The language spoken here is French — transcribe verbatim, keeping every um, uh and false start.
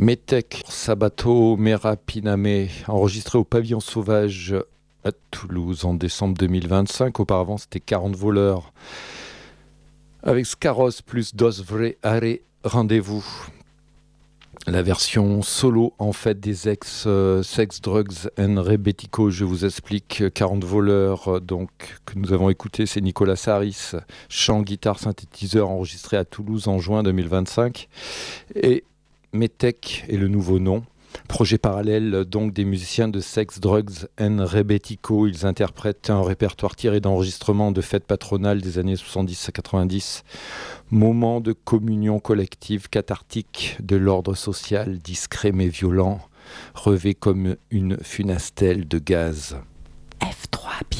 Metek Sabato Merapiname, enregistré au Pavillon Sauvage à Toulouse en décembre deux mille vingt-cinq. Auparavant, c'était quarante voleurs avec Scaros plus Dos Vre Are Rendez-vous. La version solo en fait des ex euh, Sex, Drugs and Rebetiko, je vous explique. quarante voleurs euh, donc que nous avons écouté, c'est Nicolas Saris, chant, guitare, synthétiseur, enregistré à Toulouse en juin deux mille vingt-cinq. Et Metek est le nouveau nom. Projet parallèle donc des musiciens de Sex, Drugs and Rebetiko. Ils interprètent un répertoire tiré d'enregistrements de fêtes patronales des années soixante-dix à quatre-vingt-dix. Moment de communion collective cathartique de l'ordre social, discret mais violent, revêt comme une funastelle de gaz.